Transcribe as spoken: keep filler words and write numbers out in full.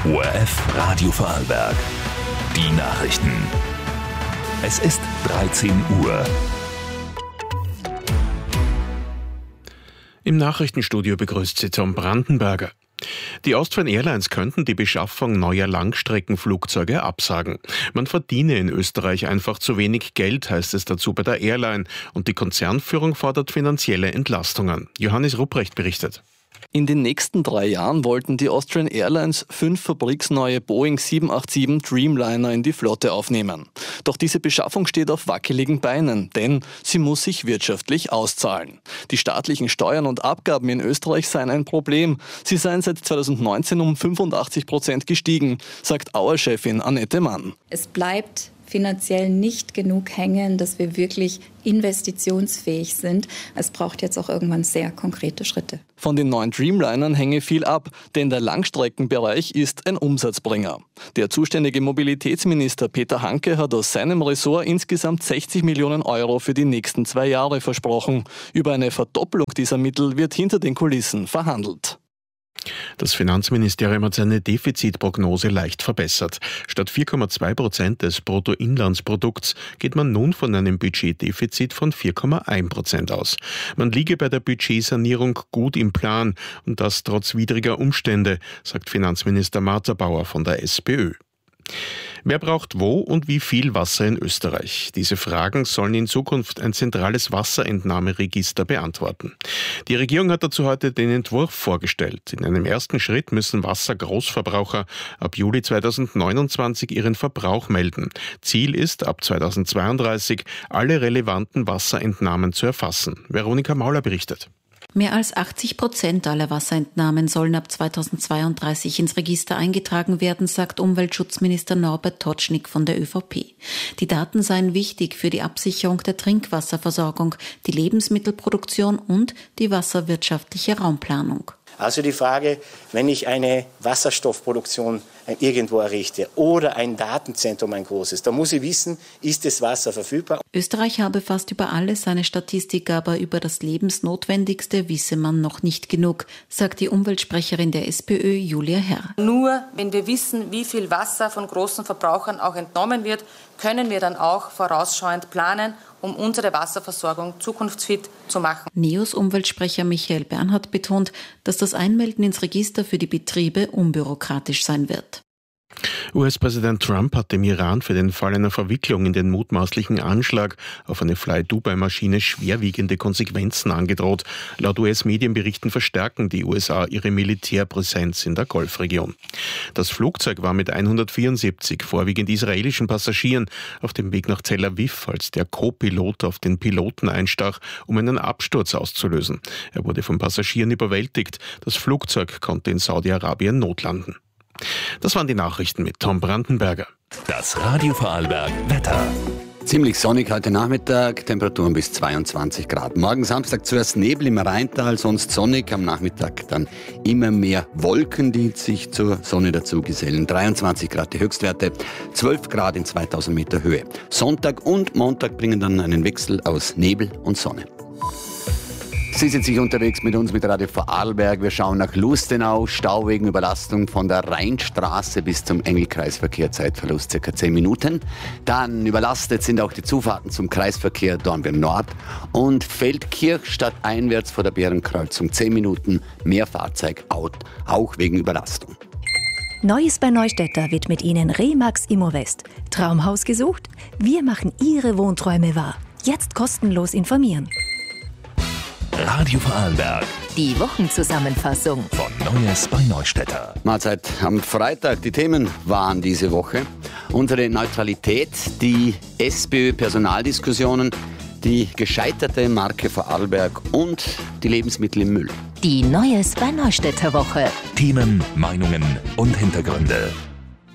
O R F Radio Vorarlberg. Die Nachrichten. Es ist dreizehn Uhr. Im Nachrichtenstudio begrüßt Sie Tom Brandenberger. Die Austrian Airlines könnten die Beschaffung neuer Langstreckenflugzeuge absagen. Man verdiene in Österreich einfach zu wenig Geld, heißt es dazu bei der Airline. Und die Konzernführung fordert finanzielle Entlastungen. Johannes Rupprecht berichtet. In den nächsten drei Jahren wollten die Austrian Airlines fünf fabriksneue Boeing sieben acht sieben Dreamliner in die Flotte aufnehmen. Doch diese Beschaffung steht auf wackeligen Beinen, denn sie muss sich wirtschaftlich auszahlen. Die staatlichen Steuern und Abgaben in Österreich seien ein Problem. Sie seien seit zweitausendneunzehn um fünfundachtzig Prozent gestiegen, sagt Auer-Chefin Annette Mann. Es bleibt finanziell nicht genug hängen, dass wir wirklich investitionsfähig sind. Es braucht jetzt auch irgendwann sehr konkrete Schritte. Von den neuen Dreamlinern hänge viel ab, denn der Langstreckenbereich ist ein Umsatzbringer. Der zuständige Mobilitätsminister Peter Hanke hat aus seinem Ressort insgesamt sechzig Millionen Euro für die nächsten zwei Jahre versprochen. Über eine Verdoppelung dieser Mittel wird hinter den Kulissen verhandelt. Das Finanzministerium hat seine Defizitprognose leicht verbessert. Statt vier Komma zwei Prozent des Bruttoinlandsprodukts geht man nun von einem Budgetdefizit von vier Komma eins Prozent aus. Man liege bei der Budgetsanierung gut im Plan und das trotz widriger Umstände, sagt Finanzminister Martha Bauer von der SPÖ. Wer braucht wo und wie viel Wasser in Österreich? Diese Fragen sollen in Zukunft ein zentrales Wasserentnahmeregister beantworten. Die Regierung hat dazu heute den Entwurf vorgestellt. In einem ersten Schritt müssen Wassergroßverbraucher ab Juli zweitausendneunundzwanzig ihren Verbrauch melden. Ziel ist, ab zweitausendzweiunddreißig alle relevanten Wasserentnahmen zu erfassen. Veronika Mauler berichtet. Mehr als achtzig Prozent aller Wasserentnahmen sollen ab zweitausendzweiunddreißig ins Register eingetragen werden, sagt Umweltschutzminister Norbert Totschnig von der ÖVP. Die Daten seien wichtig für die Absicherung der Trinkwasserversorgung, die Lebensmittelproduktion und die wasserwirtschaftliche Raumplanung. Also die Frage, wenn ich eine Wasserstoffproduktion irgendwo errichte oder ein Datenzentrum, ein großes, da muss ich wissen, ist das Wasser verfügbar? Österreich habe fast über alles eine Statistik, aber über das Lebensnotwendigste wisse man noch nicht genug, sagt die Umweltsprecherin der SPÖ, Julia Herr. Nur wenn wir wissen, wie viel Wasser von großen Verbrauchern auch entnommen wird, können wir dann auch vorausschauend planen, um unsere Wasserversorgung zukunftsfit zu machen. NEOS Umweltsprecher Michael Bernhard betont, dass das Einmelden ins Register für die Betriebe unbürokratisch sein wird. U S-Präsident Trump hat dem Iran für den Fall einer Verwicklung in den mutmaßlichen Anschlag auf eine Fly-Dubai-Maschine schwerwiegende Konsequenzen angedroht. Laut U S-Medienberichten verstärken die U S A ihre Militärpräsenz in der Golfregion. Das Flugzeug war mit hundertvierundsiebzig vorwiegend israelischen Passagieren auf dem Weg nach Tel Aviv, als der Co-Pilot auf den Piloten einstach, um einen Absturz auszulösen. Er wurde von Passagieren überwältigt. Das Flugzeug konnte in Saudi-Arabien notlanden. Das waren die Nachrichten mit Tom Brandenberger. Das Radio Vorarlberg Wetter. Ziemlich sonnig heute Nachmittag, Temperaturen bis zweiundzwanzig Grad. Morgen Samstag zuerst Nebel im Rheintal, sonst sonnig. Am Nachmittag dann immer mehr Wolken, die sich zur Sonne dazu gesellen. dreiundzwanzig Grad die Höchstwerte, zwölf Grad in zweitausend Meter Höhe. Sonntag und Montag bringen dann einen Wechsel aus Nebel und Sonne. Sie sind sich unterwegs mit uns mit Radio Vorarlberg. Wir schauen nach Lustenau, Stau wegen Überlastung von der Rheinstraße bis zum Engelkreisverkehr, Zeitverlust ca. zehn Minuten. Dann überlastet sind auch die Zufahrten zum Kreisverkehr Dornbirn Nord und Feldkirch stadteinwärts vor der Bärenkreuzung zehn Minuten, mehr Fahrzeug out, auch wegen Überlastung. Neues bei Neustädter wird mit Ihnen Remax Immowest. Traumhaus gesucht? Wir machen Ihre Wohnträume wahr. Jetzt kostenlos informieren. Radio Vorarlberg. Die Wochenzusammenfassung Von Neues bei Neustädter. Mahlzeit am Freitag. Die Themen waren diese Woche unsere Neutralität, die SPÖ-Personaldiskussionen, die gescheiterte Marke Vorarlberg und die Lebensmittel im Müll. Die Neues bei Neustädter Woche. Themen, Meinungen und Hintergründe.